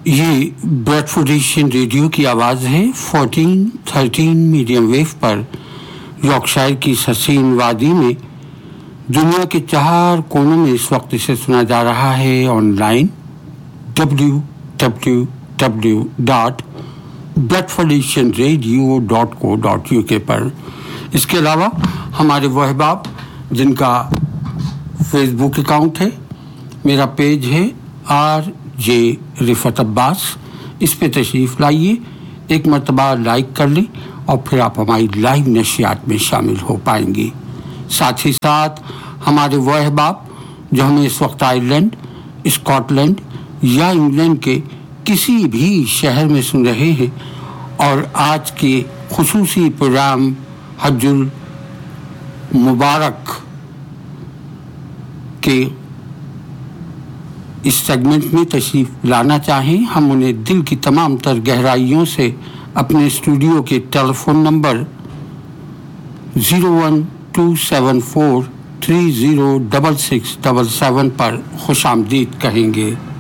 یہ Bradford Asian radio की आवाज़ है 1413 मीडियम वेव पर यॉर्कशायर की इस हसीन वादी में दुनिया के 4 कोनों में इस वक्त इसे सुना जा रहा है ऑनलाइन www.bedfordasianradio.co.uk पर। इसके अलावा हमारे वो अहबाब जिनका फेसबुक अकाउंट है, मेरा पेज है RJ रिफत अब्बास, इस पे तशरीफ़ लाइए, एक मरतबा लाइक कर लें और फिर आप हमारी लाइव नशियात में शामिल हो पाएंगे। साथ ही साथ हमारे वो अहबाब जो हमें इस वक्त आयरलैंड, स्कॉटलैंड या इंग्लैंड के किसी भी शहर में सुन रहे हैं और आज के खुसूसी प्रोग्राम हज्जुल मुबारक के इस सेगमेंट में तशरीफ़ लाना चाहें, हम उन्हें दिल की तमाम तर गहराइयों से अपने स्टूडियो के टेलीफोन नंबर 01274306677 पर खुशामदीद कहेंगे।